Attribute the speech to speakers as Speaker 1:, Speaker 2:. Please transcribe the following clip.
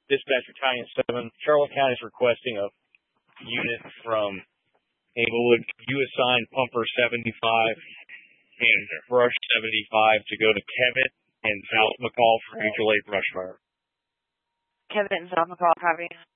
Speaker 1: Dispatch Battalion 7. Charlotte County is requesting a unit from Englewood. You assign Pumper 75 and Brush 75 to go to Kemet and South McCall for mutual aid brush fire.
Speaker 2: Kemet and South McCall, copy.